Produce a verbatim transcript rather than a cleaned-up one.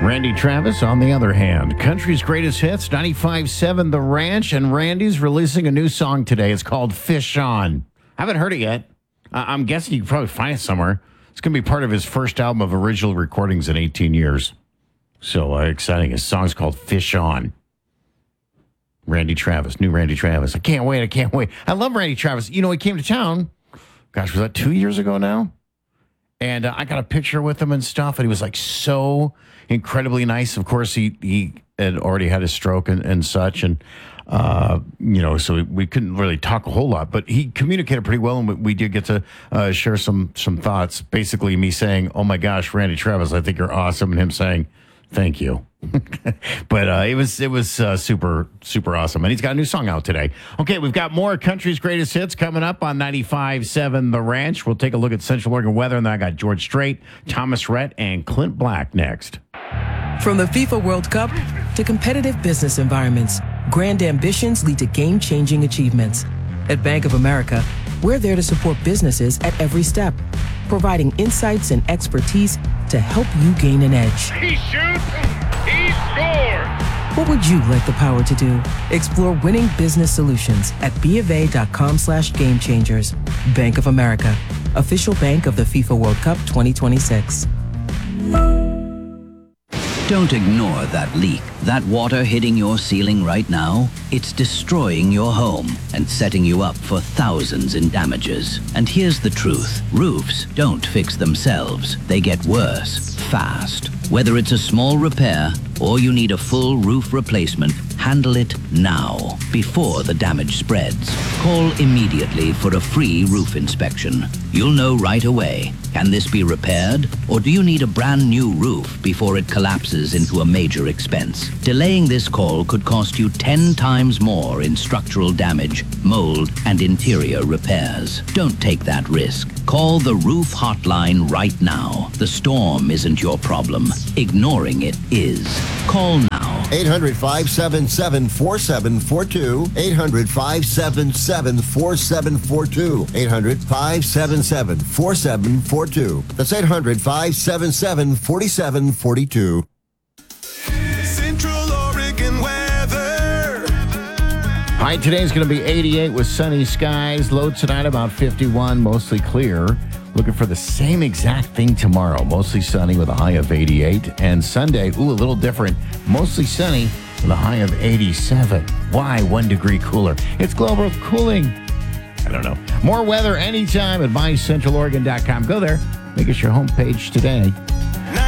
Randy Travis, on the other hand, country's greatest hits, ninety-five point seven The Ranch, and Randy's releasing a new song today. It's called Fish On. I haven't heard it yet. Uh, I'm guessing you can probably find it somewhere. It's going to be part of his first album of original recordings in eighteen years. So uh, exciting. His song's called Fish On. Randy Travis, new Randy Travis. I can't wait. I can't wait. I love Randy Travis. You know, he came to town. Gosh, was that two years ago now? And uh, I got a picture with him and stuff, and he was like so incredibly nice. Of course, he he had already had a stroke and, and such, and uh, you know, so we couldn't really talk a whole lot. But he communicated pretty well, and we, we did get to uh, share some some thoughts. Basically, me saying, "Oh my gosh, Randy Travis, I think you're awesome," and him saying, "Thank you." But uh, it was it was uh, super super awesome, and he's got a new song out today. Okay, we've got more country's greatest hits coming up on ninety-five point seven The Ranch. We'll take a look at Central Oregon weather, and then I got George Strait, Thomas Rhett, and Clint Black next. From the FIFA World Cup to competitive business environments, grand ambitions lead to game-changing achievements. At Bank of America, we're there to support businesses at every step, providing insights and expertise to help you gain an edge. He shoots, he scores! What would you like the power to do? Explore winning business solutions at BofA.com slash game changers. Bank of America, official bank of the FIFA World Cup twenty twenty-six. Don't ignore that leak. That water hitting your ceiling right now, it's destroying your home and setting you up for thousands in damages. And here's the truth. Roofs don't fix themselves. They get worse, fast. Whether it's a small repair or you need a full roof replacement, handle it now, before the damage spreads. Call immediately for a free roof inspection. You'll know right away. Can this be repaired? Or do you need a brand new roof before it collapses into a major expense? Delaying this call could cost you ten times more in structural damage, mold, and interior repairs. Don't take that risk. Call the Roof Hotline right now. The storm isn't your problem. Ignoring it is. Call now. eight hundred, five seven seven, four seven four two. eight hundred, five seven seven, four seven four two. eight hundred, five seven seven, four seven four two. That's eight hundred, five seven seven, four seven four two. Central Oregon weather. High today is going to be eighty-eight with sunny skies. Low tonight about fifty-one, mostly clear. Looking for the same exact thing tomorrow. Mostly sunny with a high of eighty-eight. And Sunday, ooh, a little different. Mostly sunny with a high of eighty-seven. Why one degree cooler? It's global cooling. I don't know. More weather anytime at my central oregon dot com. Go there. Make us your homepage today.